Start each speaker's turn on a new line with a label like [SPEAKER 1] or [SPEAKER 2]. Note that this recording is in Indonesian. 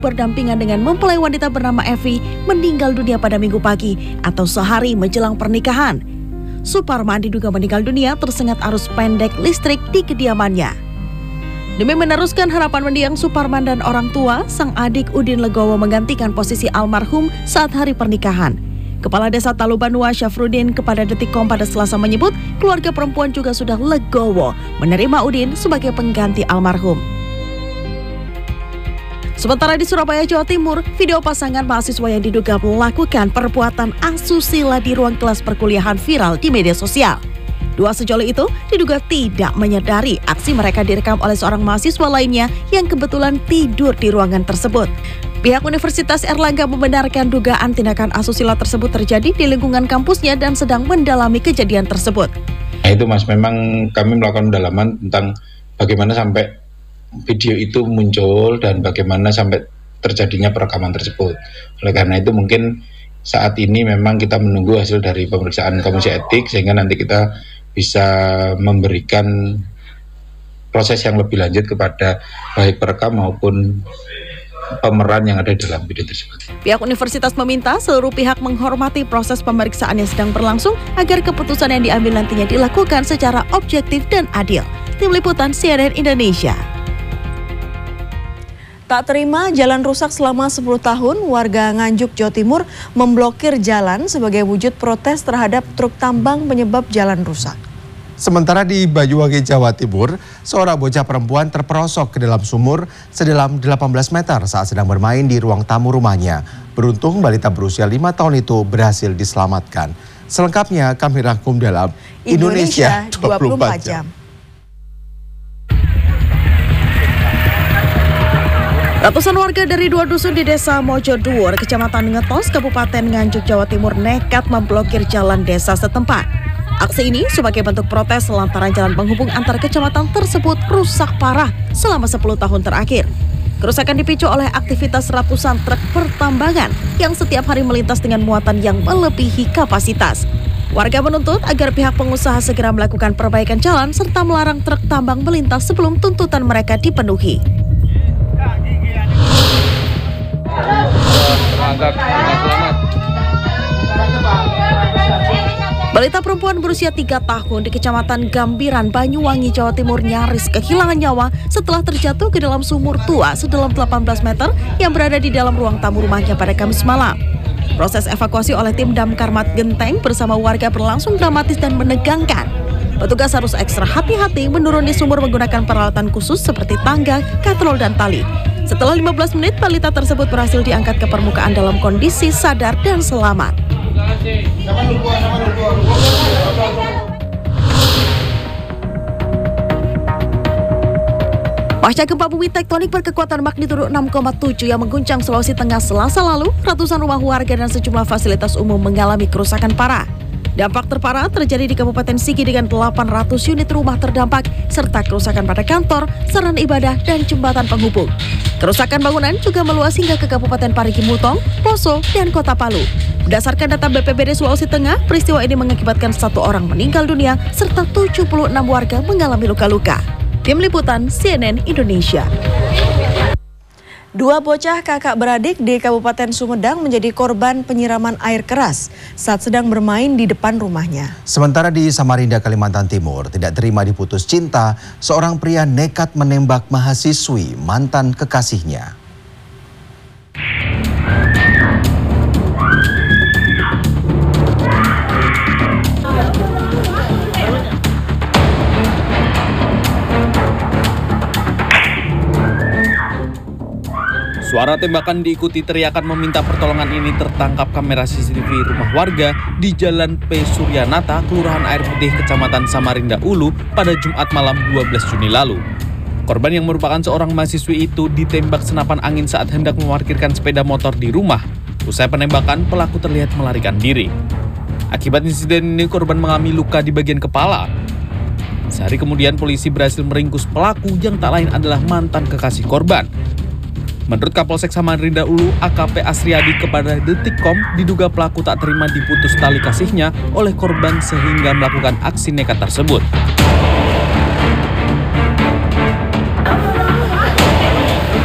[SPEAKER 1] berdampingan dengan mempelai wanita bernama Evi meninggal dunia pada Minggu pagi atau sehari menjelang pernikahan. Suparman diduga meninggal dunia tersengat arus pendek listrik di kediamannya. Demi meneruskan harapan mendiang Suparman dan orang tua, sang adik Udin Legowo menggantikan posisi almarhum saat hari pernikahan. Kepala Desa Talubanua Syafruddin kepada Detikkom pada Selasa menyebut keluarga perempuan juga sudah legowo menerima Udin sebagai pengganti almarhum. Sementara di Surabaya, Jawa Timur, video pasangan mahasiswa yang diduga melakukan perbuatan asusila di ruang kelas perkuliahan viral di media sosial. Dua sejoli itu diduga tidak menyadari aksi mereka direkam oleh seorang mahasiswa lainnya yang kebetulan tidur di ruangan tersebut. Pihak Universitas Erlangga membenarkan dugaan tindakan asusila tersebut terjadi di lingkungan kampusnya dan sedang mendalami kejadian tersebut.
[SPEAKER 2] Nah itu Mas, memang kami melakukan pendalaman tentang bagaimana sampai video itu muncul dan bagaimana sampai terjadinya perekaman tersebut. Oleh karena itu mungkin saat ini memang kita menunggu hasil dari pemeriksaan Komisi Etik sehingga nanti kita bisa memberikan proses yang lebih lanjut kepada baik perekam maupun pemeran yang ada dalam video tersebut.
[SPEAKER 1] Pihak universitas meminta seluruh pihak menghormati proses pemeriksaan yang sedang berlangsung agar keputusan yang diambil nantinya dilakukan secara objektif dan adil. Tim Liputan CNN Indonesia. Tak terima jalan rusak selama 10 tahun, warga Nganjuk, Jawa Timur memblokir jalan sebagai wujud protes terhadap truk tambang penyebab jalan rusak.
[SPEAKER 3] Sementara di Banyuwangi, Jawa Timur, seorang bocah perempuan terperosok ke dalam sumur sedalam 18 meter saat sedang bermain di ruang tamu rumahnya. Beruntung balita berusia 5 tahun itu berhasil diselamatkan. Selengkapnya kami rangkum dalam Indonesia 24 jam.
[SPEAKER 1] Ratusan warga dari 2 dusun di Desa Mojoduwur, Kecamatan Ngetos, Kabupaten Nganjuk, Jawa Timur nekat memblokir jalan desa setempat. Aksi ini sebagai bentuk protes lantaran jalan penghubung antar kecamatan tersebut rusak parah selama 10 tahun terakhir. Kerusakan dipicu oleh aktivitas ratusan truk pertambangan yang setiap hari melintas dengan muatan yang melebihi kapasitas. Warga menuntut agar pihak pengusaha segera melakukan perbaikan jalan serta melarang truk tambang melintas sebelum tuntutan mereka dipenuhi. Balita perempuan berusia 3 tahun di Kecamatan Gambiran, Banyuwangi, Jawa Timur nyaris kehilangan nyawa setelah terjatuh ke dalam sumur tua sedalam 18 meter yang berada di dalam ruang tamu rumahnya pada Kamis malam. Proses evakuasi oleh tim Damkar Mat Genteng bersama warga berlangsung dramatis dan menegangkan. Petugas harus ekstra hati-hati menuruni sumur menggunakan peralatan khusus seperti tangga, katrol, dan tali. Setelah 15 menit, balita tersebut berhasil diangkat ke permukaan dalam kondisi sadar dan selamat. Pasca gempa bumi tektonik berkekuatan magnitudo 6,7 yang mengguncang Sulawesi Tengah Selasa lalu, ratusan rumah warga dan sejumlah fasilitas umum mengalami kerusakan parah. Dampak terparah terjadi di Kabupaten Sigi dengan 800 unit rumah terdampak, serta kerusakan pada kantor, sarana ibadah, dan jembatan penghubung. Kerusakan bangunan juga meluas hingga ke Kabupaten Parigi Mutong, Poso, dan Kota Palu. Berdasarkan data BPBD Sulawesi Tengah, peristiwa ini mengakibatkan 1 orang meninggal dunia, serta 76 warga mengalami luka-luka. Tim Liputan CNN Indonesia.
[SPEAKER 4] 2 bocah kakak beradik di Kabupaten Sumedang menjadi korban penyiraman air keras saat sedang bermain di depan rumahnya.
[SPEAKER 3] Sementara di Samarinda, Kalimantan Timur, tidak terima diputus cinta, seorang pria nekat menembak mahasiswi mantan kekasihnya.
[SPEAKER 5] Suara tembakan diikuti teriakan meminta pertolongan ini tertangkap kamera CCTV rumah warga di Jalan P. Suryanata, Kelurahan Air Putih, Kecamatan Samarinda Ulu pada Jumat malam 12 Juni lalu. Korban yang merupakan seorang mahasiswi itu ditembak senapan angin saat hendak memarkirkan sepeda motor di rumah. Usai penembakan, pelaku terlihat melarikan diri. Akibat insiden ini, korban mengalami luka di bagian kepala. Sehari kemudian, polisi berhasil meringkus pelaku yang tak lain adalah mantan kekasih korban. Menurut Kapolsek Samarinda Ulu, AKP Asriadi kepada Detikkom, diduga pelaku tak terima diputus tali kasihnya oleh korban sehingga melakukan aksi nekat tersebut.